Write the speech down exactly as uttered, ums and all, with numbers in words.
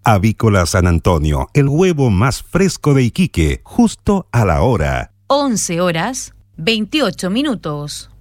Avícola San Antonio, el huevo más fresco de Iquique, justo a la hora. once horas, veintiocho minutos.